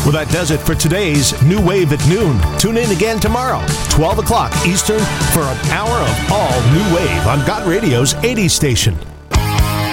Well, that does it for today's New Wave at Noon. Tune in again tomorrow, 12 o'clock Eastern, for an hour of all New Wave on God Radio's 80s station.